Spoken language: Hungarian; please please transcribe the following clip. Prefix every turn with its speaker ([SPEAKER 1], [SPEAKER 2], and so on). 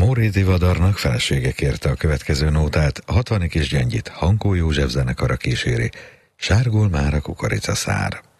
[SPEAKER 1] Móri Divadarnak felesége kérte a következő nótát, a 60 kis gyöngyit Hankó József zenekara kíséri, sárgul már a kukoricaszár.